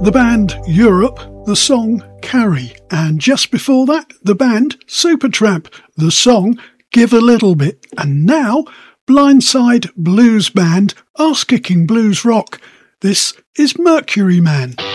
The band Europe, the song Carry, and just before that, the band Supertramp, the song Give a Little Bit, and now Blindside blues band Arse Kicking Blues Rock. This is Mercury Man.